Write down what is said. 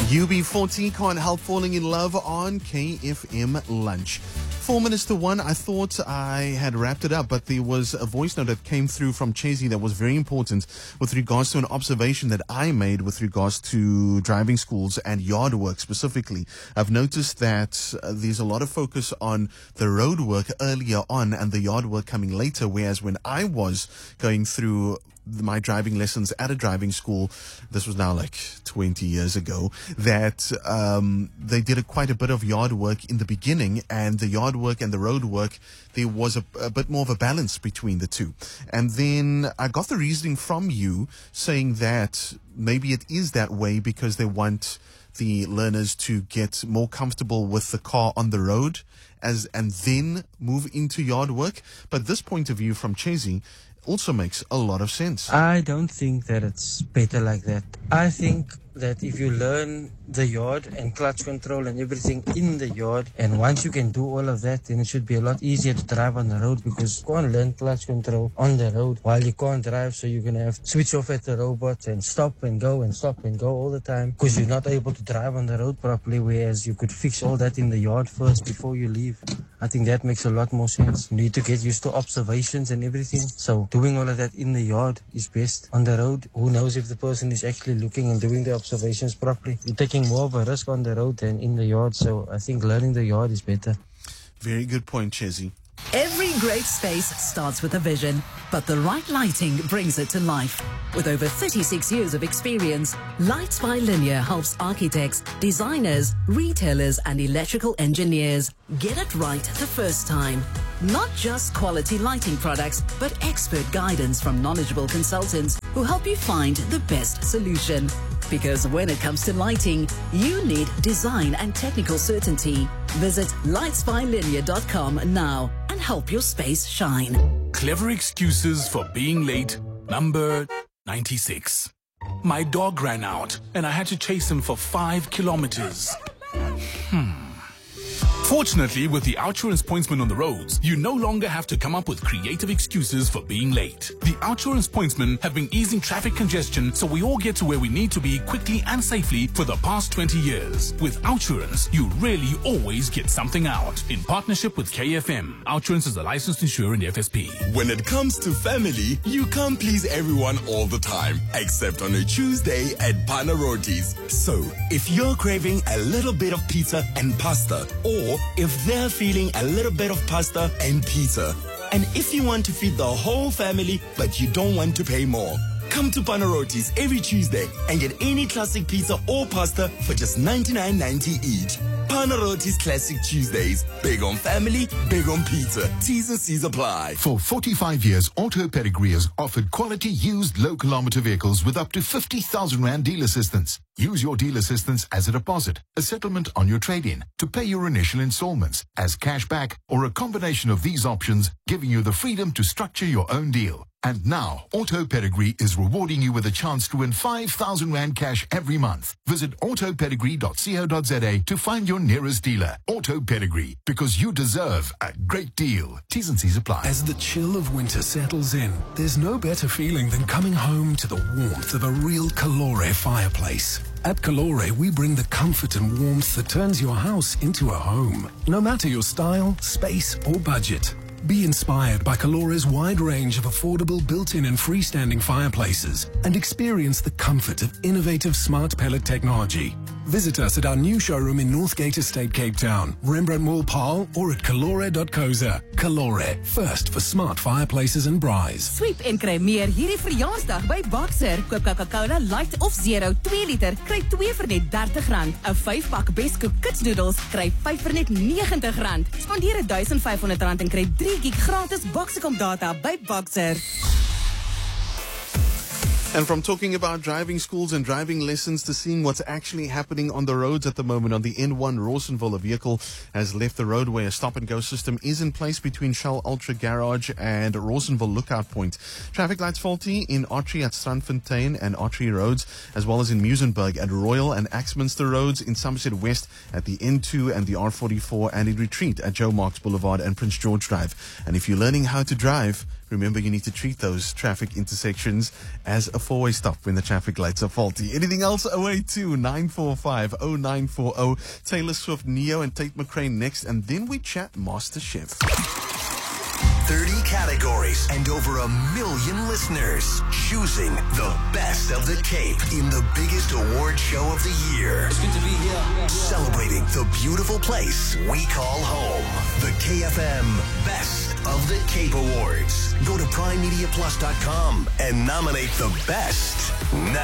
UB40 can't help falling in love on KFM Lunch. 4 minutes to 1. I thought I had wrapped it up, but there was a voice note that came through from Chezi that was very important with regards to an observation that I made with regards to driving schools and yard work specifically. I've noticed that there's a lot of focus on the road work earlier on and the yard work coming later, whereas when I was going through my driving lessons at a driving school, this was now like 20 years ago, that they did quite a bit of yard work in the beginning, and the yard work and the road work, there was a bit more of a balance between the two. And then I got the reasoning from you saying that maybe it is that way because they want the learners to get more comfortable with the car on the road and then move into yard work. But this point of view from Chezi also makes a lot of sense. I don't think that it's better like that. I think that if you learn the yard and clutch control and everything in the yard, and once you can do all of that, then it should be a lot easier to drive on the road, because you can't learn clutch control on the road while you can't drive, so you're going to have to switch off at the robot and stop and go all the time because you're not able to drive on the road properly, whereas you could fix all that in the yard first before you leave. I think that makes a lot more sense. You need to get used to observations and everything, so doing all of that in the yard is best. On the road, who knows if the person is actually looking and doing the observations properly. You're taking more of a risk on the road than in the yard, so I think learning the yard is better. Very good point, Chezi. Every great space starts with a vision, but the right lighting brings it to life. With over 36 years of experience, Lights by Linear helps architects, designers, retailers, and electrical engineers get it right the first time. Not just quality lighting products, but expert guidance from knowledgeable consultants who help you find the best solution. Because when it comes to lighting, you need design and technical certainty. Visit lightsbylinear.com now and help your space shine. Clever excuses for being late, number 96. My dog ran out and I had to chase him for 5 kilometers. Fortunately, with the OUTsurance pointsman on the roads, you no longer have to come up with creative excuses for being late. The OUTsurance pointsmen have been easing traffic congestion so we all get to where we need to be quickly and safely for the past 20 years. With OUTsurance, you really always get something out. In partnership with KFM, OUTsurance is a licensed insurer in the FSP. When it comes to family, you can't please everyone all the time, except on a Tuesday at Panarotis. So, if you're craving a little bit of pizza and pasta, or if they're feeling a little bit of pasta and pizza, and if you want to feed the whole family but you don't want to pay more, come to Panarotis every Tuesday and get any classic pizza or pasta for just $99.90 each. Panarotis Classic Tuesdays. Big on family, big on pizza. T's and C's apply. For 45 years, Auto Pedigree has offered quality used low-kilometer vehicles with up to 50,000 Rand deal assistance. Use your deal assistance as a deposit, a settlement on your trade-in, to pay your initial installments, as cash back, or a combination of these options, giving you the freedom to structure your own deal. And now, Auto Pedigree is rewarding you with a chance to win 5,000 Rand cash every month. Visit autopedigree.co.za to find your nearest dealer. Auto Pedigree, because you deserve a great deal. T's and C's apply. As the chill of winter settles in, there's no better feeling than coming home to the warmth of a real Calore fireplace. At Calore, we bring the comfort and warmth that turns your house into a home. No matter your style, space, or budget. Be inspired by Calore's wide range of affordable built-in and freestanding fireplaces and experience the comfort of innovative smart pellet technology. Visit us at our new showroom in Northgate Estate, Cape Town, Rembrandt Mall, Paarl, or at calore.co.za. Calore, first for smart fireplaces and braais. Sweep en kry meer hierdie verjaarsdag by Boxer. Koop Coca-Cola Light of Zero 2 liter, kry 2 vir net R30. 'n 5-pak Bescoop Kids Noodles kry 5 vir net R90. Spandeer R1,500 en kry 3 gig gratis Boxicom data by Boxer. And from talking about driving schools and driving lessons to seeing what's actually happening on the roads at the moment, on the N1 Rawsonville, a vehicle has left the roadway. A stop-and-go system is in place between Shell Ultra Garage and Rawsonville Lookout Point. Traffic lights faulty in Archery at Strandfontein and Archery Roads, as well as in Muizenberg at Royal and Axminster Roads, in Somerset West at the N2 and the R44, and in Retreat at Joe Marks Boulevard and Prince George Drive. And if you're learning how to drive, remember you need to treat those traffic intersections as a four-way stop when the traffic lights are faulty. Anything else? 082-945-0940. Taylor Swift, Neo, and Tate McRae next, and then we chat MasterChef. 30 categories and over 1 million listeners choosing the best of the Cape in the biggest award show of the year. It's good to be here. Celebrating the beautiful place we call home. The KFM Best of the Cape Awards. Go to primemediaplus.com and nominate the best now.